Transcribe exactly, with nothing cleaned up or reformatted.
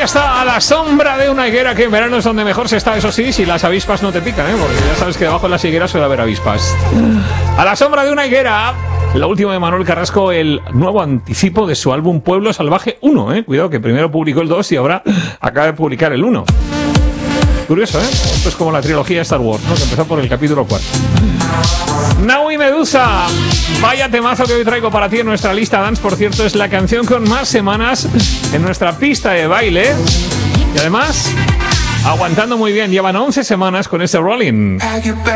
está, a la sombra de una higuera, que en verano es donde mejor se está, eso sí, si las avispas no te pican, ¿eh? Porque ya sabes que debajo de las higueras suele haber avispas. A la sombra de una higuera, la última de Manuel Carrasco, el nuevo anticipo de su álbum Pueblo Salvaje uno, ¿eh? Cuidado, que primero publicó el dos y ahora acaba de publicar el uno. Curioso, ¿eh? Esto es como la trilogía de Star Wars, ¿no? Que empezó por el capítulo cuatro. Naui Medusa, vaya temazo que hoy traigo para ti en nuestra lista dance. Por cierto, es la canción con más semanas en nuestra pista de baile. Y además, aguantando muy bien, llevan once semanas con este Rolling.